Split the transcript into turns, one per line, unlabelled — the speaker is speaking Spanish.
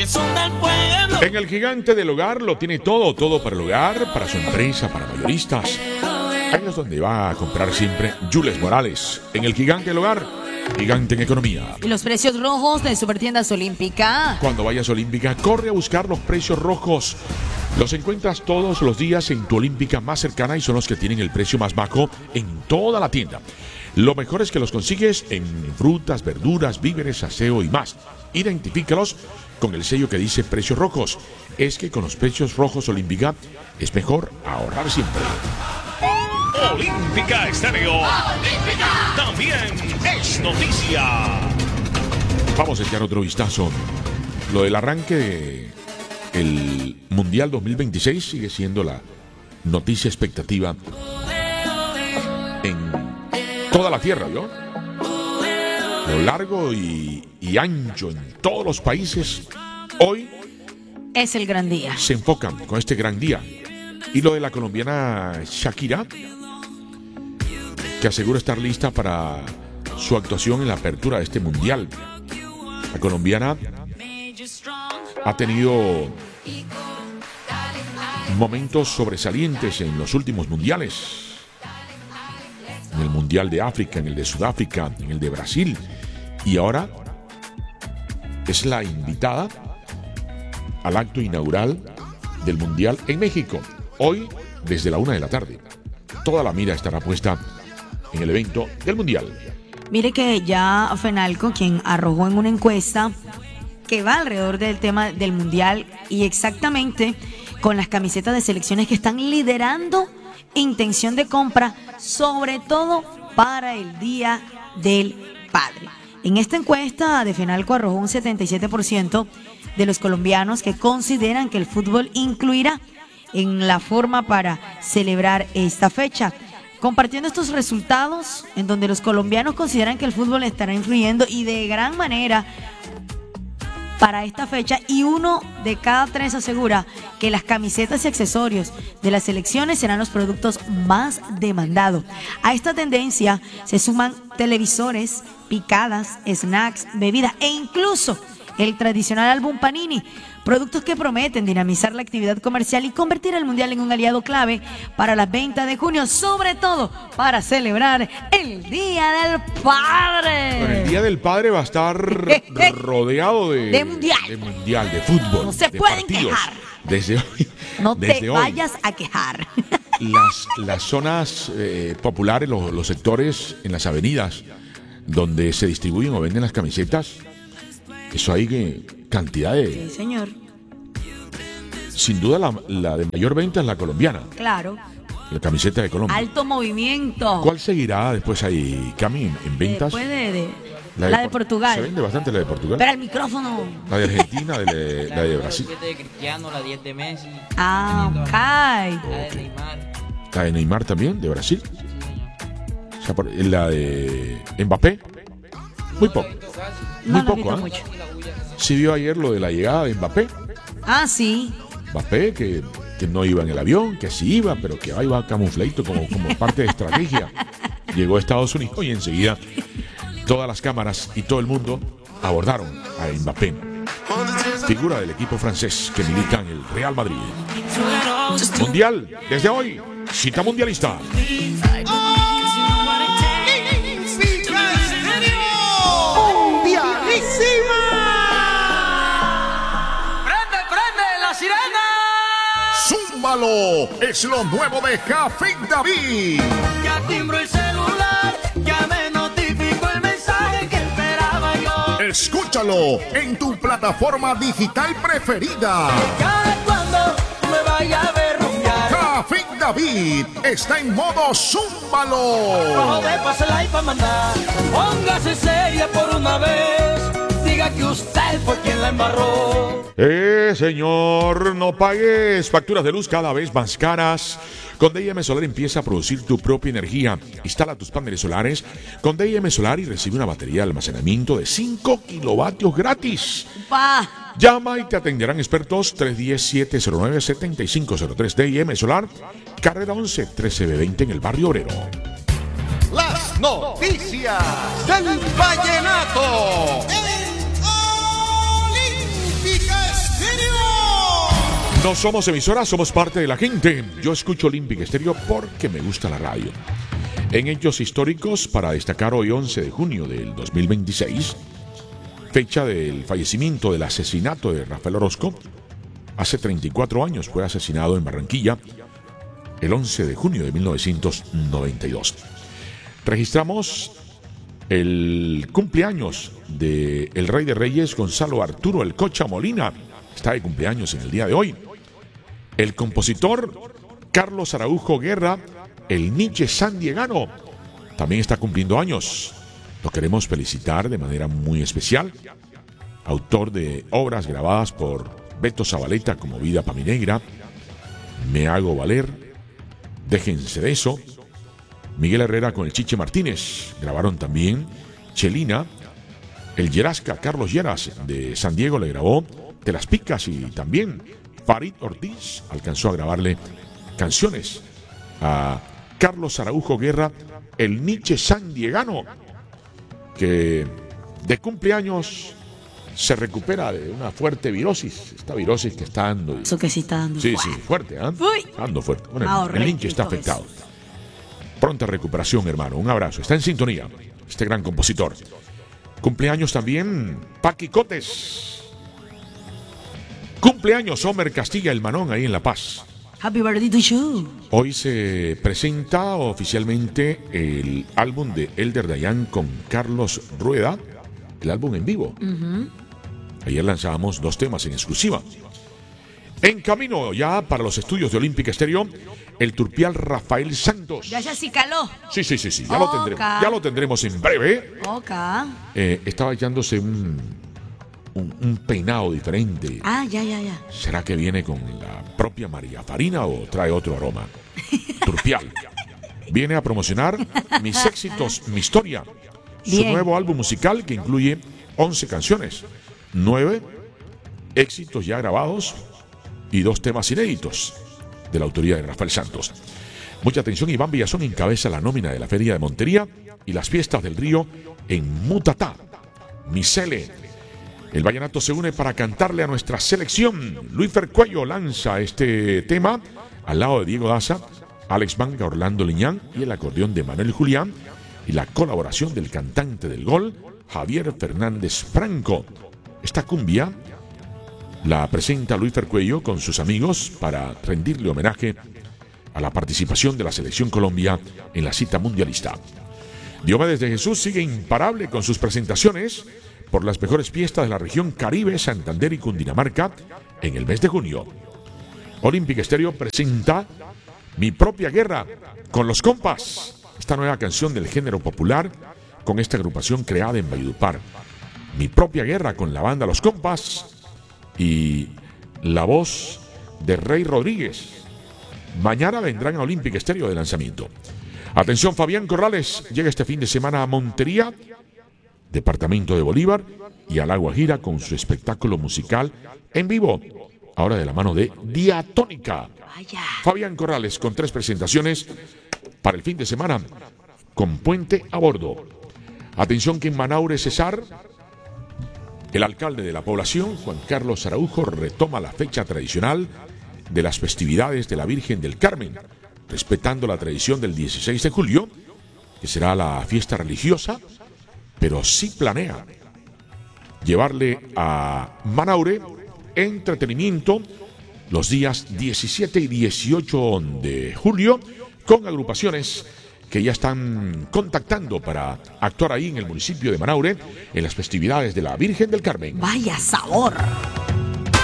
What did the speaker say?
En el Gigante del Hogar lo tiene todo, todo para el hogar, para su empresa, para mayoristas. Ahí es donde va a comprar siempre Jules Morales. En el Gigante del Hogar, gigante en economía.
Y los precios rojos de Supertiendas Olímpica.
Cuando vayas a Olímpica, corre a buscar los precios rojos. Los encuentras todos los días en tu Olímpica más cercana y son los que tienen el precio más bajo en toda la tienda. Lo mejor es que los consigues en frutas, verduras, víveres, aseo y más. Identifícalos con el sello que dice precios rojos. Es que con los precios rojos Olímpica es mejor ahorrar siempre.
Olímpica Estéreo. Olímpica también es noticia.
Vamos a echar otro vistazo. Lo del arranque del Mundial 2026 sigue siendo la noticia expectativa en toda la tierra, ¿no? Lo largo y ancho en todos los países. Hoy
es el gran día.
Se enfocan con este gran día. Y lo de la colombiana Shakira, que asegura estar lista para su actuación en la apertura de este mundial. La colombiana ha tenido momentos sobresalientes en los últimos mundiales. En el Mundial de África, en el de Sudáfrica, en el de Brasil. Y ahora es la invitada al acto inaugural del Mundial en México. Hoy, desde la 1 de la tarde. Toda la mira estará puesta en el evento del Mundial.
Mire que ya Fenalco, quien arrojó en una encuesta que va alrededor del tema del Mundial y exactamente con las camisetas de selecciones que están liderando intención de compra, sobre todo para el Día del Padre. En esta encuesta de Fenalco arrojó un 77% de los colombianos que consideran que el fútbol incluirá en la forma para celebrar esta fecha. Compartiendo estos resultados, en donde los colombianos consideran que el fútbol estará influyendo y de gran manera para esta fecha, y 1 de cada 3 asegura que las camisetas y accesorios de las selecciones serán los productos más demandados. A esta tendencia se suman televisores, picadas, snacks, bebidas e incluso el tradicional álbum Panini, productos que prometen dinamizar la actividad comercial y convertir al Mundial en un aliado clave para las ventas de junio, sobre todo para celebrar el Día del Padre.
Bueno, el Día del Padre va a estar rodeado de mundial, de fútbol.
No se
de
pueden
partidos.
quejar.
Desde hoy.
No
desde
te
hoy,
vayas a quejar.
Las zonas populares, los sectores en las avenidas donde se distribuyen o venden las camisetas, eso hay cantidad de...
Sí, señor.
Sin duda la de mayor venta es la colombiana.
Claro.
La camiseta de Colombia.
Alto movimiento.
¿Cuál seguirá después ahí, Cami, en ventas?
Después de la de Portugal.
Se vende bastante la de Portugal.
Pero el micrófono.
La de Argentina, la de Brasil.
La de Cristiano, la 10 de Messi.
Ah, ok.
La de Neymar.
La de Neymar también, de Brasil. O sea, la de Mbappé. Muy poco. Muy poco, ¿eh?
Mucho.
¿Sí vio ayer lo de la llegada de Mbappé?
Ah, sí.
Mbappé, que no iba en el avión, que sí iba, pero que ahí va camufladito como parte de estrategia. Llegó a Estados Unidos y enseguida todas las cámaras y todo el mundo abordaron a Mbappé, figura del equipo francés que milita en el Real Madrid. Mundial, desde hoy, cita mundialista.
¡Zúmbalo! Es lo nuevo de Jafet David.
Ya timbro el celular, ya me notificó el mensaje que esperaba yo.
Escúchalo en tu plataforma digital preferida.
Ya cuando me vaya a ver rumbear.
Jafet David está en modo Zúmbalo.
Rojo de pasar para mandar. Póngase seria por una vez. Diga que usted fue quien la embarró.
Señor, no pagues facturas de luz cada vez más caras. Con D&M Solar empieza a producir tu propia energía. Instala tus paneles solares con D&M Solar y recibe una batería de almacenamiento de 5 kilovatios gratis.
¡Upa!
Llama y te atenderán expertos 310-709-7503. D&M Solar, carrera 11, 13B20 en el barrio obrero.
Las noticias del vallenato. Olímpica
No somos emisoras, somos parte de la gente. Yo escucho Olympic Estéreo porque me gusta la radio. En hechos históricos, para destacar hoy 11 de junio del 2026, fecha del fallecimiento del asesinato de Rafael Orozco. Hace 34 años fue asesinado en Barranquilla, el 11 de junio de 1992. Registramos el cumpleaños del Rey de Reyes, Gonzalo Arturo El Cocha Molina. Está de cumpleaños en el día de hoy. El compositor Carlos Araujo Guerra, el Nietzsche sandiegano, también está cumpliendo años. Lo queremos felicitar de manera muy especial. Autor de obras grabadas por Beto Zabaleta como Vida pa' mi negra, Me hago valer, Déjense de eso. Miguel Herrera con el Chiche Martínez grabaron también Chelina. El Yerasca, Carlos Lleras de San Diego, le grabó Te las picas, y también Farid Ortiz alcanzó a grabarle canciones a Carlos Araujo Guerra, el Nietzsche sandiegano, que de cumpleaños se recupera de una fuerte virosis. Esta virosis que está dando.
Eso que sí está dando.
Sí, fuerte, ¿eh? Ando fuerte. Bueno, el Nietzsche está afectado. Pronta recuperación, hermano. Un abrazo. Está en sintonía este gran compositor. Cumpleaños también Paqui Cotes. Cumpleaños Homer Castilla, el Manón, ahí en La Paz.
Happy birthday to you.
Hoy se presenta oficialmente el álbum de Elder Dayan con Carlos Rueda, el álbum en vivo. Ayer lanzábamos 2 temas en exclusiva. En camino ya para los estudios de Olympic Estéreo, el turpial Rafael Santos.
Ya se caló.
Sí, ya lo tendremos en breve. Estaba echándose un peinado diferente.
Ya.
¿Será que viene con la propia María Farina o trae otro aroma? Turpial. Viene a promocionar Mis éxitos, mi historia. Su nuevo álbum musical que incluye 11 canciones, 9 éxitos ya grabados y 2 temas inéditos de la autoría de Rafael Santos. Mucha atención, Iván Villazón encabeza la nómina de la Feria de Montería y las fiestas del río en Mutatá, Misele. El vallenato se une para cantarle a nuestra selección. Luífer Cuello lanza este tema al lado de Diego Daza, Alex Manga, Orlando Liñán y el acordeón de Manuel Julián y la colaboración del cantante del gol, Javier Fernández Franco. Esta cumbia la presenta Luífer Cuello con sus amigos para rendirle homenaje a la participación de la Selección Colombia en la cita mundialista. Diomedes de Jesús sigue imparable con sus presentaciones por las mejores fiestas de la región Caribe, Santander y Cundinamarca en el mes de junio. Olympic Estéreo presenta Mi propia guerra con Los Compas, esta nueva canción del género popular con esta agrupación creada en Valledupar. Mi propia guerra con la banda Los Compas y la voz de Rey Rodríguez. Mañana vendrán a Olympic Estéreo de lanzamiento. Atención, Fabián Corrales llega este fin de semana a Montería, departamento de Bolívar, y a La Guajira con su espectáculo musical en vivo, ahora de la mano de Diatónica. Fabián Corrales con 3 presentaciones para el fin de semana con puente a bordo. Atención que en Manaure, Cesar, el alcalde de la población, Juan Carlos Araujo, retoma la fecha tradicional de las festividades de la Virgen del Carmen, respetando la tradición del 16 de julio, que será la fiesta religiosa, pero sí planea llevarle a Manaure entretenimiento los días 17 y 18 de julio con agrupaciones que ya están contactando para actuar ahí en el municipio de Manaure en las festividades de la Virgen del Carmen.
¡Vaya sabor!